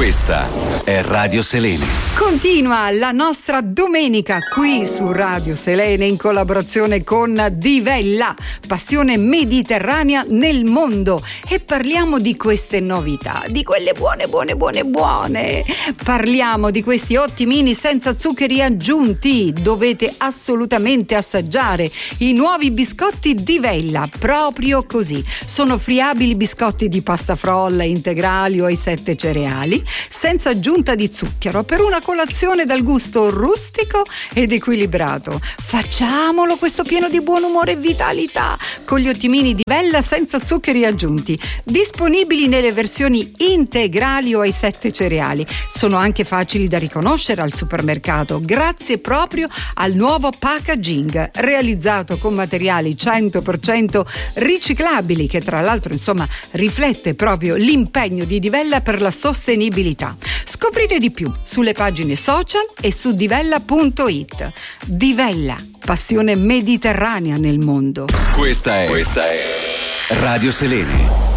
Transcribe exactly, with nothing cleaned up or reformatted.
Questa è Radio Selene. Continua la nostra domenica qui su Radio Selene in collaborazione con Divella, passione mediterranea nel mondo, e parliamo di queste novità, di quelle buone buone buone buone. Parliamo di questi ottimini senza zuccheri aggiunti. Dovete assolutamente assaggiare i nuovi biscotti Divella, proprio così. Sono friabili biscotti di pasta frolla, integrali o ai sette cereali, senza aggiunta di zucchero, per una colazione dal gusto rustico ed equilibrato. Facciamolo questo pieno di buon umore e vitalità con gli ottimini Divella senza zuccheri aggiunti, disponibili nelle versioni integrali o ai sette cereali. Sono anche facili da riconoscere al supermercato grazie proprio al nuovo packaging realizzato con materiali cento per cento riciclabili, che tra l'altro insomma riflette proprio l'impegno di Divella per la sostenibilità. Scoprite di più sulle pagine social e su divella punto it. Divella, passione mediterranea nel mondo. Questa è, questa è Radio Selene.